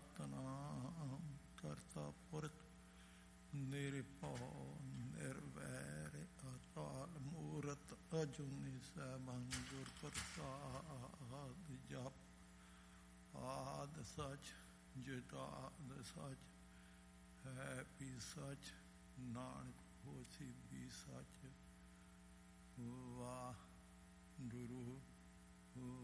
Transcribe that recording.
ਸਤਨਾਮ ਕਰਤਾ ਪੁਰਖ ਨਿਰਭਉ ਨਿਰਵੈਰ ਅਕਾਲ ਮੂਰਤ ਅਜੂਨੀ ਸੈਭੰ ਗੁਰ ਪ੍ਰਸਾਦਿ ਜਪ ਆਦਿ ਸਚ ਜੁਗਾਦਿ ਸਚ ਹੈ ਵੀ ਸਚ ਨਾਨਕ ਹੋਸੀ ਵੀ ਸਚ ਵਾਹਿਗੁਰੂ